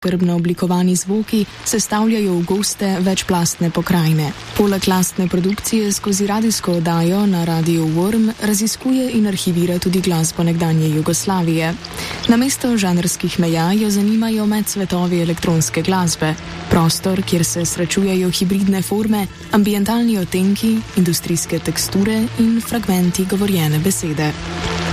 skrbno oblikovani zvoki sestavljajo v goste večplastne pokrajine. Poleg lastne produkcije skozi radijsko oddajo na Radio Worm raziskuje in arhivira tudi glasbo nekdanje Jugoslavije. Namesto žanrskih meja jo zanimajo medsvetovi elektronske glasbe, prostor, kjer se srečujejo hibridne forme, ambientalni odtenki, industrijske teksture in fragmenti govorjene besede.